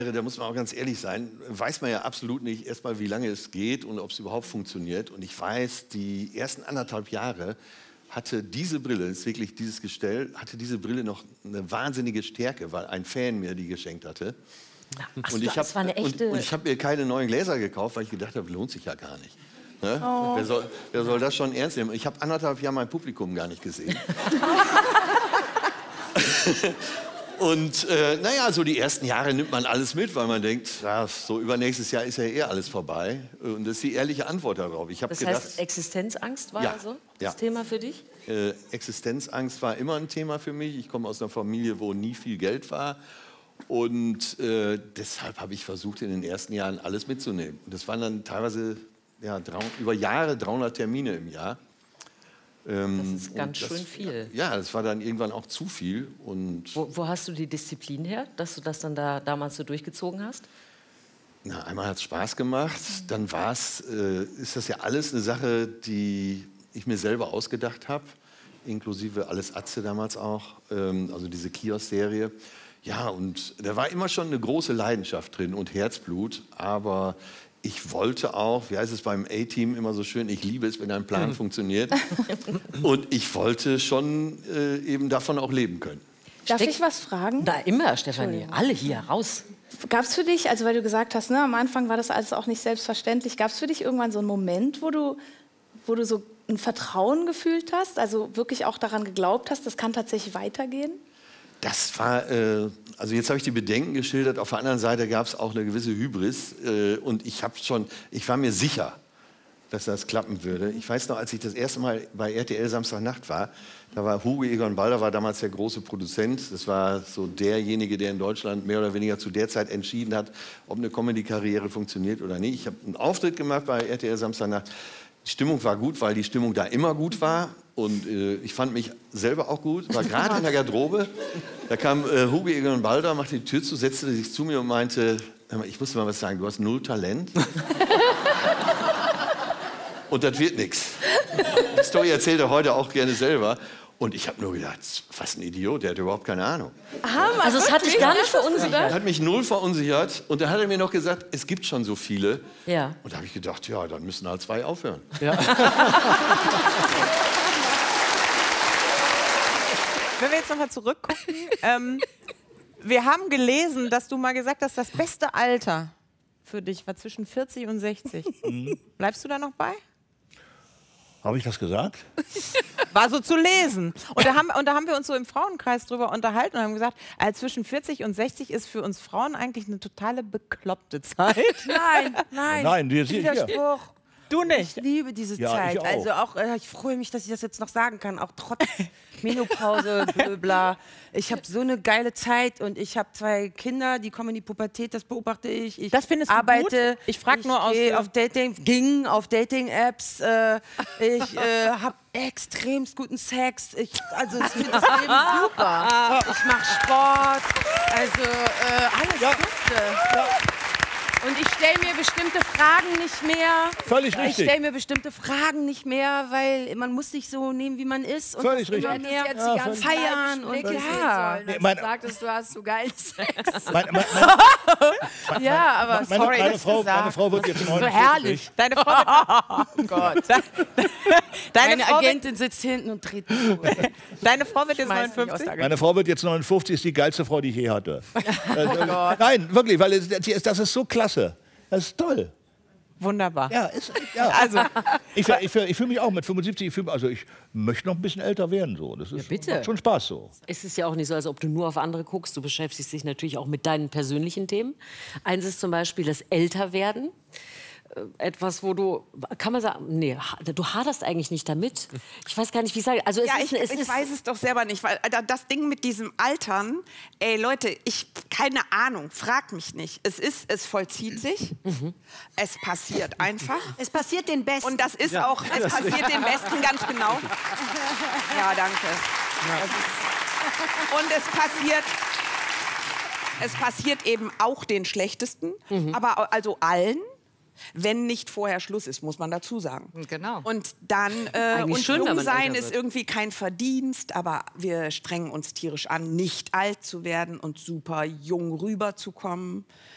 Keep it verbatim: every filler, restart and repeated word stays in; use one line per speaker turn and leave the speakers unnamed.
Da muss man auch ganz ehrlich sein, weiß man ja absolut nicht erstmal, wie lange es geht und ob es überhaupt funktioniert. Und ich weiß, die ersten anderthalb Jahre hatte diese Brille, ist wirklich dieses Gestell, hatte diese Brille noch eine wahnsinnige Stärke, weil ein Fan mir die geschenkt hatte.
Ach,
und ich habe und, und ich hab mir keine neuen Gläser gekauft, weil ich gedacht habe, lohnt sich ja gar nicht. Ne? Oh. Wer, soll, wer soll das schon ernst nehmen? Ich habe anderthalb Jahre mein Publikum gar nicht gesehen. Und äh, naja, so die ersten Jahre nimmt man alles mit, weil man denkt, ja, so übernächstes Jahr ist ja eh alles vorbei. Und das ist die ehrliche Antwort darauf. Ich
das
gedacht,
heißt, Existenzangst war
ja,
also das
ja.
Thema für dich?
Äh, Existenzangst war immer ein Thema für mich. Ich komme aus einer Familie, wo nie viel Geld war. Und äh, deshalb habe ich versucht, in den ersten Jahren alles mitzunehmen. Und das waren dann teilweise ja, dreihundert, über Jahre dreihundert Termine im Jahr.
Ähm, das ist ganz das, schön viel.
Ja, das war dann irgendwann auch zu viel. Und
wo, wo hast du die Disziplin her, dass du das dann da damals so durchgezogen hast?
Na, einmal hat es Spaß gemacht, dann war's, äh, ist das ja alles eine Sache, die ich mir selber ausgedacht habe, inklusive Alles Atze damals auch, ähm, also diese Kiosk-Serie. Ja, und da war immer schon eine große Leidenschaft drin und Herzblut, aber ich wollte auch, wie heißt es beim A-Team immer so schön, ich liebe es, wenn ein Plan mhm. funktioniert. Und ich wollte schon äh, eben davon auch leben können.
Darf
Steck,
ich was fragen?
Da immer, Stefanie. Alle hier, raus.
Gab es für dich, also weil du gesagt hast, ne, am Anfang war das alles auch nicht selbstverständlich, gab es für dich irgendwann so einen Moment, wo du, wo du so ein Vertrauen gefühlt hast, also wirklich auch daran geglaubt hast, das kann tatsächlich weitergehen?
Das war, äh, also jetzt habe ich die Bedenken geschildert, auf der anderen Seite gab es auch eine gewisse Hybris äh, und ich habe schon, ich war mir sicher, dass das klappen würde. Ich weiß noch, als ich das erste Mal bei R T L Samstagnacht war, da war Hugo Egon Balder, war damals der große Produzent, das war so derjenige, der in Deutschland mehr oder weniger zu der Zeit entschieden hat, ob eine Comedy-Karriere funktioniert oder nicht. Ich habe einen Auftritt gemacht bei R T L Samstagnacht. Die Stimmung war gut, weil die Stimmung da immer gut war. Und äh, ich fand mich selber auch gut. War gerade in der Garderobe. Da kam äh, Hugo Egon Balder, machte die Tür zu, setzte sich zu mir und meinte, ich muss dir mal was sagen, du hast null Talent. Und das wird nichts. Die Story erzählt er heute auch gerne selber. Und ich habe nur gedacht, was ein Idiot, der hat überhaupt keine Ahnung.
Aha, also es hat dich gar nicht verunsichert?
Hat mich null verunsichert. Und dann hat er mir noch gesagt, es gibt schon so viele.
Ja.
Und da habe ich gedacht, ja, dann müssen halt zwei aufhören. Ja.
Wenn wir jetzt noch mal zurückgucken, ähm, wir haben gelesen, dass du mal gesagt hast, das beste Alter für dich war zwischen vierzig und sechzig. Mhm. Bleibst du da noch bei?
Habe ich das gesagt?
War so zu lesen. Und da, haben, und da haben wir uns so im Frauenkreis drüber unterhalten und haben gesagt, also zwischen vierzig und sechzig ist für uns Frauen eigentlich eine totale bekloppte Zeit.
Nein, nein.
Nein, die ist
Widerspruch.
Du nicht?
Ich liebe diese
ja,
Zeit.
Ich auch.
Also auch, äh, ich freue mich, dass ich das jetzt noch sagen kann, auch trotz Menopause, blöbla. Ich habe so eine geile Zeit und ich habe zwei Kinder, die kommen in die Pubertät, das beobachte ich. Ich
das findest du
arbeite,
gut? Ich frage nur aus.
Auf Dating, ging auf Dating-Apps. Äh, ich äh, habe extremst guten Sex. Ich, also ich finde das Leben super. Ich mache Sport. Also äh, alles
ja.
Gute. Ja. Und ich stelle mir bestimmte Fragen nicht mehr.
Völlig richtig.
Ich stelle mir bestimmte Fragen nicht mehr, weil man muss sich so nehmen, wie man ist. Und
völlig richtig.
Mehr
jetzt ja, die ganzen
feiern und
ja.
sollen,
nee, mein,
du sagtest, du hast so geil Sex.
Mein, mein, mein,
ja, aber
meine,
sorry,
meine, Frau, meine Frau wird jetzt neunundvierzig.
So herrlich.
Deine Frau wird,
oh Gott.
Deine
Meine
Frau
Agentin sitzt hinten und dreht durch.
Deine Frau wird jetzt neunundfünfzig?
Meine Frau wird jetzt neunundfünfzig, ist die geilste Frau, die ich je hatte. Oh Gott. Nein, wirklich, weil es, das ist so klasse. Das ist toll.
Wunderbar.
Ja, ist, ja. Also, ich, ich, ich fühle mich auch mit fünfundsiebzig, ich, fühl, also ich möchte noch ein bisschen älter werden. So. Das ist,
ja, bitte.
Macht schon Spaß so.
Es ist ja auch nicht so, als ob du nur auf andere guckst. Du beschäftigst dich natürlich auch mit deinen persönlichen Themen. Eins ist zum Beispiel das Älterwerden. Etwas, wo du, kann man sagen, nee, du haderst eigentlich nicht damit. Ich weiß gar nicht, wie ich sage. Also es
ja,
ist,
ich,
es
ich
ist
weiß es doch selber nicht, weil das Ding mit diesem Altern, ey Leute, ich, keine Ahnung, frag mich nicht. Es ist, es vollzieht sich, mhm. es passiert einfach.
Es passiert den Besten.
Und das ist ja. auch, es passiert den Besten, ganz genau. Ja, danke. Ja. Ist, und es passiert... Es passiert eben auch den Schlechtesten, mhm. aber also allen. Wenn nicht vorher Schluss ist, muss man dazu sagen.
Genau.
Und dann, äh, und
schön,
jung sein ist irgendwie kein Verdienst, aber wir strengen uns tierisch an, nicht alt zu werden und super jung rüberzukommen.